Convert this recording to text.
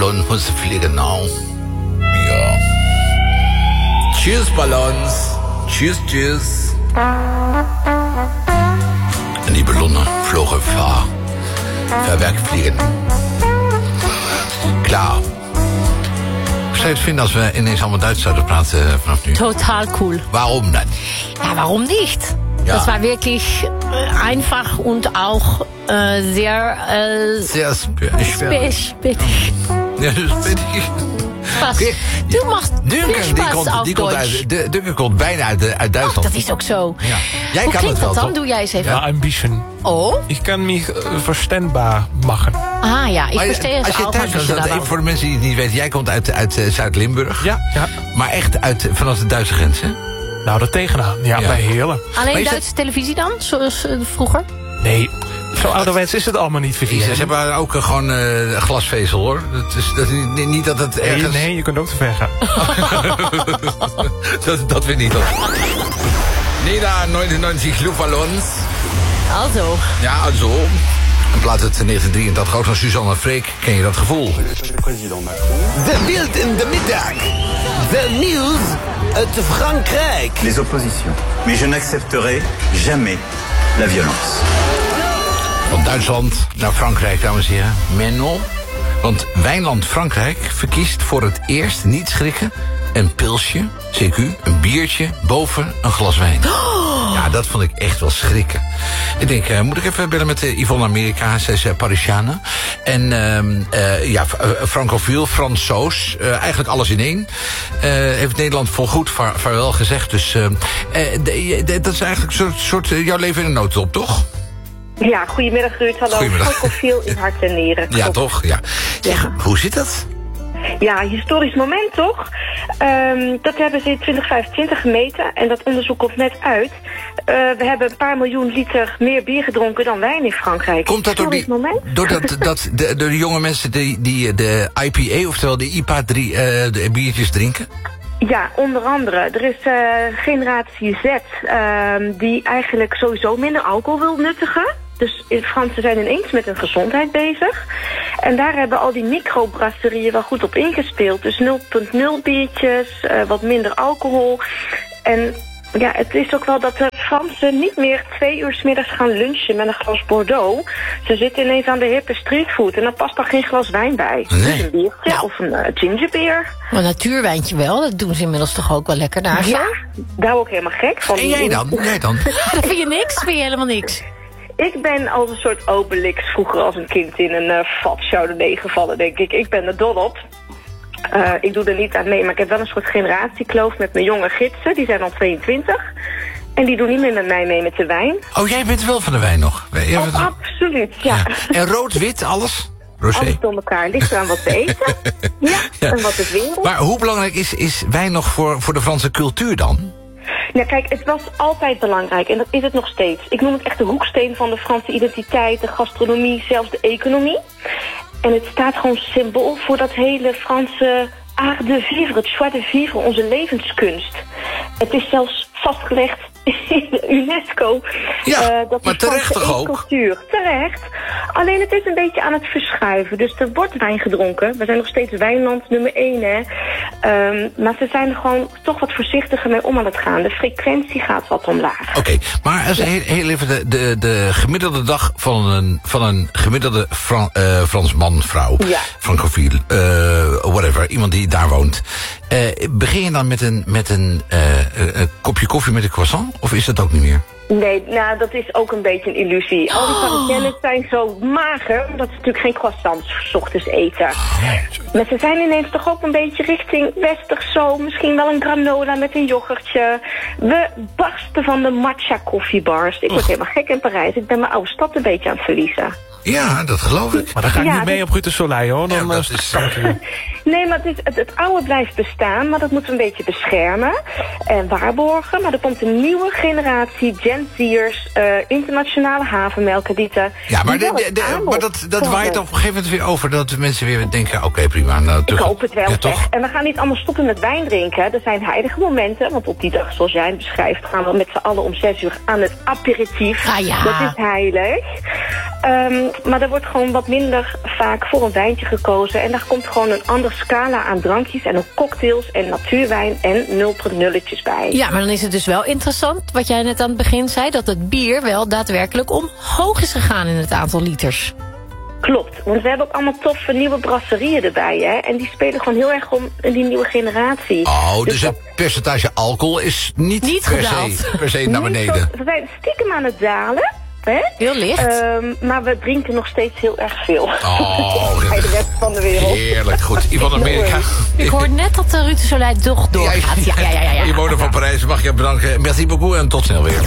Ballon muss fliegen, nou. Ja. Tschüss, Ballons. Tschüss, tschüss. En die ballonnen vlogen ver weg vliegen. Klaar. Zou je het vinden als we ineens allemaal Duits zouden praten vanaf nu? Total cool. Waarom dan? Ja, warum nicht? Ja. Das war wirklich einfach und auch sehr... Sehr spittig. Ja, spittig. Spaß. Okay. Du machst Duncan, viel Spaß auf Deutsch. Duncan komt bijna uit Duitsland. Dat is ook zo. Ja. Jij Hoe kan klinkt het wel, dat dan? toch? Doe jij eens even. Ja, ein bisschen. Oh? Ich kann mich verständbar machen. Ah ja, ik Maar verstehe het als je ook. thuis als je was, daar voor de mensen die het niet weten, jij komt uit Zuid-Limburg. Ja. Maar echt vanaf de Duitse grens, hè? Nou, dat tegenaan. Ja, Ja. bij Heerlen. Maar Alleen is Duitse televisie dan, zoals vroeger? Nee, zo ouderwets is het allemaal niet, Ze Vivienne. hebben ook gewoon glasvezel, hoor. Dat is niet dat het ergens... Nee, je kunt ook te ver gaan. dat vind ik niet. Neda 99 Luftballons. Also. Ja, also. In plaats uit 1983 ook van Suzanne Freek. Ken je dat gevoel? De Bild in de middag. De nieuws uit Frankrijk. Les oppositions. Mais je n'accepterai jamais la violence. Van Duitsland naar Frankrijk, dames en heren. Menon. Want Wijnland Frankrijk verkiest voor het eerst niet schrikken. Een pilsje, CQ, een biertje boven een glas wijn. Ja, dat vond ik echt wel schrikken. Ik denk, moet ik even bellen met Yvonne Amerika, zij is Parisiane. En ja, francofiel, Fransoos, eigenlijk alles in één. Heeft Nederland volgoed vaarwel gezegd. Dus dat is eigenlijk een soort jouw leven in een notendop, toch? Ja, goedemiddag Ruud. Hallo. Goedemiddag. Francofiel in hart en nieren. Ja, Klopt. toch? Ja. Zeg, hoe zit dat? Ja, historisch moment toch? Dat hebben ze in 2025 gemeten en dat onderzoek komt net uit. We hebben een paar miljoen liter meer bier gedronken dan wijn in Frankrijk. Komt dat door de jonge mensen die de IPA, oftewel de IPA de biertjes drinken? Ja, onder andere. Er is generatie Z die eigenlijk sowieso minder alcohol wil nuttigen. Dus de Fransen zijn ineens met hun gezondheid bezig. En daar hebben al die microbrasserieën wel goed op ingespeeld. Dus 0,0 biertjes, wat minder alcohol. En ja, het is ook wel dat de Fransen niet meer 2 uur 's middags gaan lunchen met een glas Bordeaux. Ze zitten ineens aan de hippe streetfood en dan past daar geen glas wijn bij. Nee. Dus een biertje of een gingerbeer. Maar natuurwijntje wel, dat doen ze inmiddels toch ook wel lekker daar zo? Ja, daar word ik helemaal gek van. En jij dan? Dat vind je niks? Vind je helemaal niks? Ik ben als een soort Obelix vroeger als een kind in een vat Chardonnay gevallen, denk ik. Ik ben er dol op. Ik doe er niet aan mee, maar ik heb wel een soort generatiekloof met mijn jonge gidsen. Die zijn al 22. En die doen niet meer met mij mee met de wijn. Oh, jij bent wel van de wijn nog? Oh, absoluut, ja. En rood, wit, alles? Rosé. Alles door elkaar. Ligt eraan wat we eten. Ja, en wat het wereld. Maar hoe belangrijk is wijn nog voor de Franse cultuur dan? Nou kijk, het was altijd belangrijk en dat is het nog steeds. Ik noem het echt de hoeksteen van de Franse identiteit, de gastronomie, zelfs de economie. En het staat gewoon symbool voor dat hele Franse art de vivre, het joie de vivre, onze levenskunst. Het is zelfs vastgelegd in de UNESCO. Ja, dat maar is terecht Franse toch ook? cultuur. Terecht. Alleen het is een beetje aan het verschuiven. Dus er wordt wijn gedronken. We zijn nog steeds wijnland nummer 1, hè. Maar ze zijn er gewoon toch wat voorzichtiger mee om aan het gaan. De frequentie gaat wat omlaag. Oké, maar als heel even de gemiddelde dag van een gemiddelde Fransman, vrouw, Ja. francofiel, whatever, iemand die daar woont. Begin je dan met een kopje koffie met een croissant? Of is dat ook niet meer? Nee, nou, dat is ook een beetje een illusie. Al die Parisiennes zijn zo mager, omdat ze natuurlijk geen croissants 's ochtends eten. Maar ze zijn ineens toch ook een beetje richting westers zo. Misschien wel een granola met een yoghurtje. We barsten van de matcha koffiebars. Ik word helemaal gek in Parijs. Ik ben mijn oude stad een beetje aan het verliezen. Ja, dat geloof ik. Maar dan ga ik Ja, niet mee dat- op Rue de Soleil, hoor. Dan Ja, dat is... Nee, maar het oude blijft bestaan, maar dat moeten we een beetje beschermen en waarborgen. Maar er komt een nieuwe generatie Gen Z'ers, internationale havenmelkredieten. Ja, maar, maar dat waait op een gegeven moment weer over dat mensen weer denken, oké, prima. Nou, ik hoop het wel, ja, toch? En we gaan niet allemaal stoppen met wijn drinken. Er zijn heilige momenten, want op die dag, zoals jij het beschrijft, gaan we met z'n allen om 6 uur aan het aperitief. Ah, ja. Dat is heilig. Maar er wordt gewoon wat minder vaak voor een wijntje gekozen. En daar komt gewoon een andere scala aan drankjes en ook cocktails en natuurwijn en 0,0'tjes bij. Ja, maar dan is het dus wel interessant, wat jij net aan het begin zei, dat het bier wel daadwerkelijk omhoog is gegaan in het aantal liters. Klopt, want we hebben ook allemaal toffe nieuwe brasserieën erbij, hè. En die spelen gewoon heel erg om die nieuwe generatie. Oh, dus het percentage alcohol is niet per se naar beneden. We zijn stiekem aan het dalen. Hè? Heel licht. Maar we drinken nog steeds heel erg veel. Oh, bij de rest van de wereld. Heerlijk, goed. Yvonne Amerika. Ik hoor net dat de Ruud de Soleil toch doorgaat. Ja. Yvonne van Parijs, mag je bedanken. Merci beaucoup en tot snel weer.